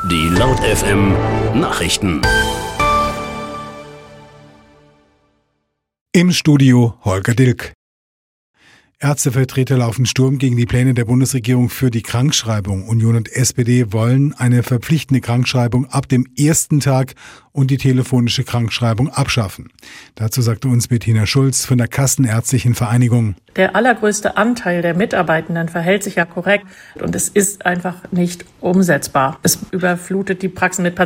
Die Laut FM Nachrichten. Im Studio Holger Dilk. Ärztevertreter laufen Sturm gegen die Pläne der Bundesregierung für die Krankschreibung. Union und SPD wollen eine verpflichtende Krankschreibung ab dem ersten Tag und die telefonische Krankschreibung abschaffen. Dazu sagte uns Bettina Schulz von der Kassenärztlichen Vereinigung. Der allergrößte Anteil der Mitarbeitenden verhält sich ja korrekt und es ist einfach nicht umsetzbar. Es überflutet die Praxen mit Patienten.